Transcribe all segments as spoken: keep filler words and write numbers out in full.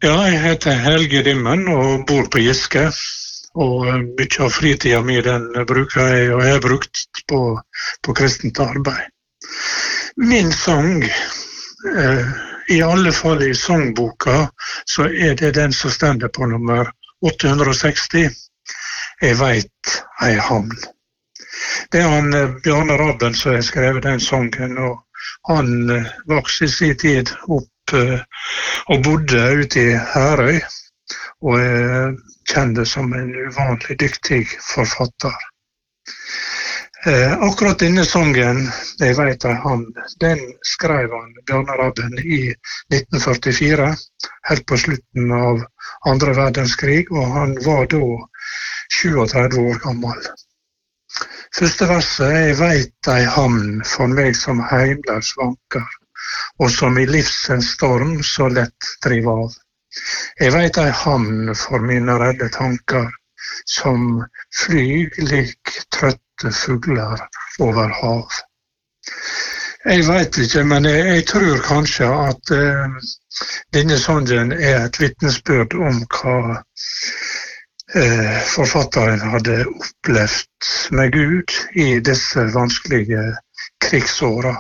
Ja, jeg heter Helge Dimmen og bor på Giske. Og eh, mye av fritida mi den bruker jeg, og jeg har brukt på, på kristent arbeid. Min sang, eh, i alle fall i sangboka, så er det den som stender på nummer åtte hundre og seksti. Jeg vet ei hamn. Det er han eh, Bjarne Rabben som har skrevet den sangen, og han eh, vokste i sin tid opp eh, og bodde ute i Herøy, og er kjent som en uvanlig dyktig forfatter. Eh, akkurat denne sangen, jeg vet ei hamn, den skrev han, Bjarne Rabben, i nitten førtifire, helt på slutten av andre verdenskrig, og han var da trettito år gammel. Første verset: Jeg vet ei hamn for meg som heimløs vanker, og som i livsens storm så lett driver av. Jeg vet ei hamn for mine redde tanker, som flyg lik trøtte fugler over hav. Jeg vet ikke, men jeg, jeg tror kanskje at eh, denne sangen er et vitnesbyrd om hva eh, forfatteren hadde opplevd med Gud i disse vanskelige krigsåra.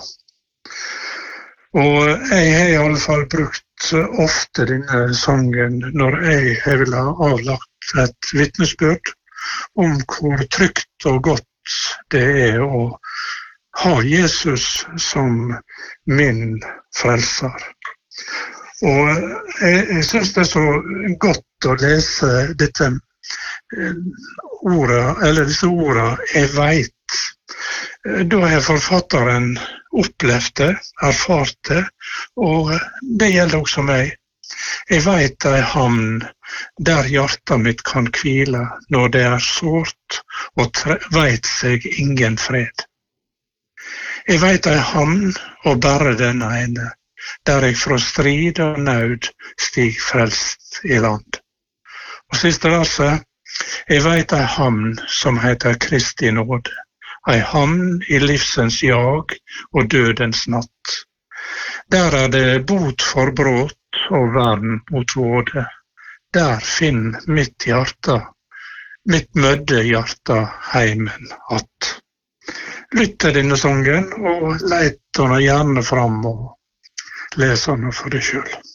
Og jeg har i alle fall brukt ofte denne sangen når jeg vil ha avlagt et vitnesbyrd om hvor trygt og godt det er å ha Jesus som min frelser. Og jeg, jeg synes det er så godt å lese dette ordet, eller disse ordene «jeg vet». Da har forfatteren opplevd det, erfart det, og det gjelder også meg. Jeg vet ei hamn der hjertet mitt kan hvile når det er sårt og vet seg ingen fred. Jeg vet ei hamn og bare den ene, der jeg fra strid og nød stig frelst i land. Og siste verset: Jeg vet ei hamn som heter Kristi nåde, ei hamn i livsens jag og dødens natt. Der er det bot for bråt og vern mot våde. Der finn mitt hjerte, mitt mødde hjerte heimen att. Lytt til denne sangen, og leit den gjerne fram og les den for deg selv.